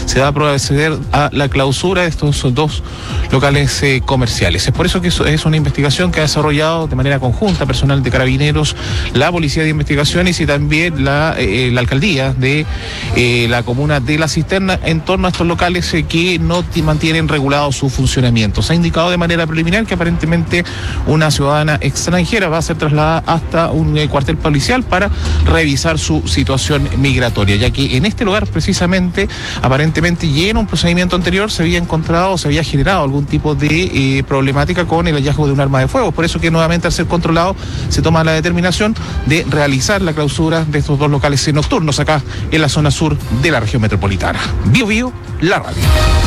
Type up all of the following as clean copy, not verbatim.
se va a proceder a la clausura de estos dos locales comerciales. Es por eso que es una investigación que ha desarrollado de manera conjunta personal de Carabineros, la Policía de Investigaciones y también la alcaldía de la comuna de La Cisterna en torno a estos locales que no mantienen regulado su funcionamiento. Se ha indicado de manera preliminar que aparentemente una ciudadana extranjera va a ser trasladada hasta un cuartel policial para revisar su situación migratoria, ya que en este lugar precisamente, aparentemente y en un procedimiento anterior se había generado algún tipo de problemática con el hallazgo de un arma de fuego. Por eso que nuevamente al ser controlado se toma la determinación de realizar la clausura de estos dos locales nocturnos acá en la zona sur de la región metropolitana. Bio Bio, la radio.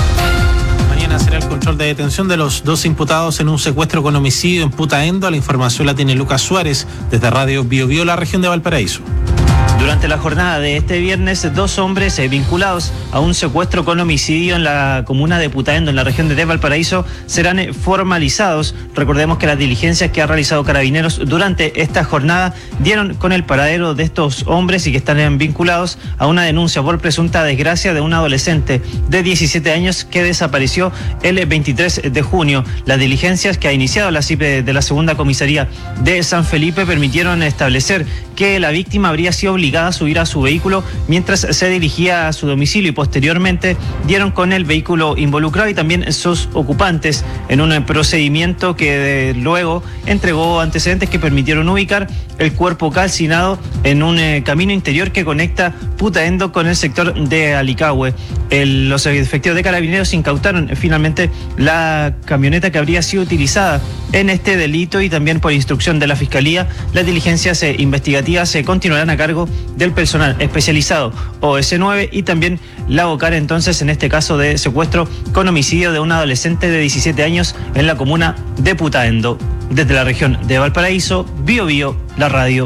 Mañana será el control de detención de los dos imputados en un secuestro con homicidio en Putaendo. La información la tiene Lucas Suárez desde Radio Bio Bio, la región de Valparaíso. Durante la jornada de este viernes, dos hombres vinculados a un secuestro con homicidio en la comuna de Putaendo, en la región de Valparaíso, serán formalizados. Recordemos que las diligencias que ha realizado Carabineros durante esta jornada dieron con el paradero de estos hombres y que están vinculados a una denuncia por presunta desgracia de un adolescente de 17 años que desapareció el 23 de junio. Las diligencias que ha iniciado la CIP de la Segunda Comisaría de San Felipe permitieron establecer que la víctima habría sido obligada a subir a su vehículo mientras se dirigía a su domicilio y posteriormente dieron con el vehículo involucrado y también sus ocupantes en un procedimiento que luego entregó antecedentes que permitieron ubicar el cuerpo calcinado en un camino interior que conecta Putaendo con el sector de Alicahue. Los efectivos de Carabineros incautaron finalmente la camioneta que habría sido utilizada en este delito y también por instrucción de la Fiscalía las diligencias investigativas se continuarán a cargo del personal especializado OS9 y también la OCAR, entonces en este caso de secuestro con homicidio de un adolescente de 17 años en la comuna de Putaendo. Desde la región de Valparaíso, Bio Bio, la radio.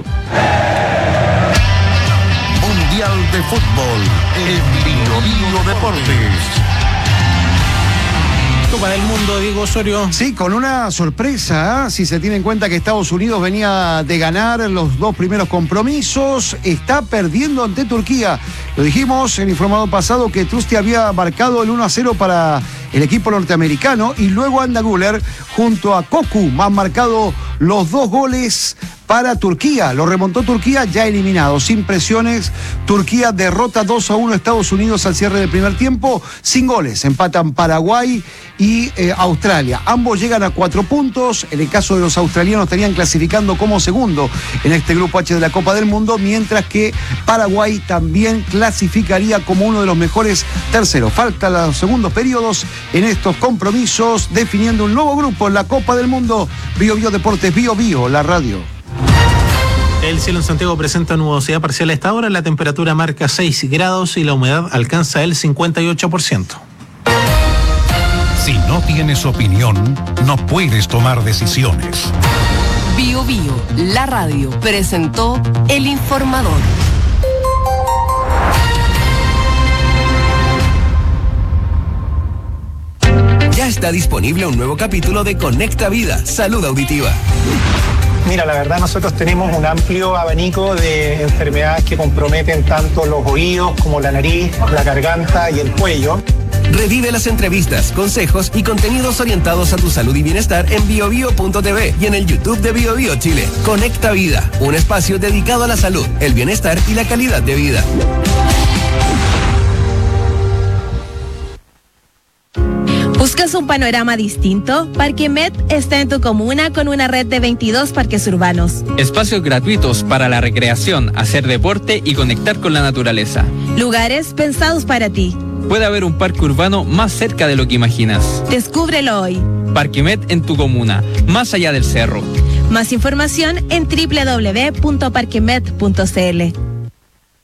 Mundial de Fútbol en Bio Bio Deportes. Copa del Mundo, Diego Osorio. Sí, con una sorpresa, si se tiene en cuenta que Estados Unidos venía de ganar los dos primeros compromisos, está perdiendo ante Turquía. Lo dijimos en el informado pasado que Trusty había marcado el 1-0 para el equipo norteamericano y luego Arda Güler junto a Koku han marcado los dos goles para Turquía. Lo remontó Turquía, ya eliminado, sin presiones. Turquía derrota 2-1 a Estados Unidos al cierre del primer tiempo, sin goles. Empatan Paraguay y Australia. Ambos llegan a 4 puntos. En el caso de los australianos estarían clasificando como segundo en este grupo H de la Copa del Mundo, mientras que Paraguay también clasificaría como uno de los mejores terceros. Faltan los segundos periodos en estos compromisos, definiendo un nuevo grupo en la Copa del Mundo. Bio Bio Deportes, Bio Bio, la radio. El cielo en Santiago presenta nubosidad parcial a esta hora, la temperatura marca 6 grados y la humedad alcanza el 58%. Si no tienes opinión, no puedes tomar decisiones. Bio Bio, la radio, presentó El Informador. Ya está disponible un nuevo capítulo de Conecta Vida, Salud Auditiva. Mira, la verdad nosotros tenemos un amplio abanico de enfermedades que comprometen tanto los oídos como la nariz, la garganta y el cuello. Revive las entrevistas, consejos y contenidos orientados a tu salud y bienestar en biobio.tv y en el YouTube de Bio Bio Chile. Conecta Vida, un espacio dedicado a la salud, el bienestar y la calidad de vida. ¿Buscas un panorama distinto? Parquemet está en tu comuna con una red de 22 parques urbanos. Espacios gratuitos para la recreación, hacer deporte y conectar con la naturaleza. Lugares pensados para ti. Puede haber un parque urbano más cerca de lo que imaginas. Descúbrelo hoy. Parquemet en tu comuna, más allá del cerro. Más información en www.parquemet.cl.